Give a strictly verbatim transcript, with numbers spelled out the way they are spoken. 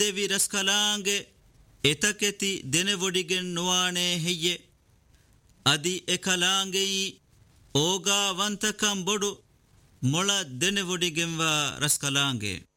දෙවි රස්කලාංගේ එතකෙති දෙනවොඩිගෙන් නොවානේ හෙయ్యೆ අදි එකලාංගෙයි ඕගාවන්තකම් බොඩු ಮೊಳ ದೆನೆವೊಡಿಗೆಂವ ರಸ್ಕಲಾಂಗೆ